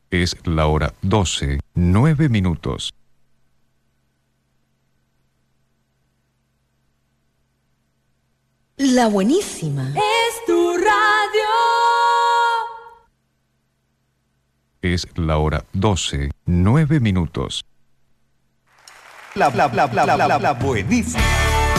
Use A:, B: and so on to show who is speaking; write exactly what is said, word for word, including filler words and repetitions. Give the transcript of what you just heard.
A: Es la hora doce, nueve minutos.
B: La buenísima.
C: Es tu radio.
A: Es la hora doce, nueve minutos.
D: La, la, la, la, la, la, la buenísima.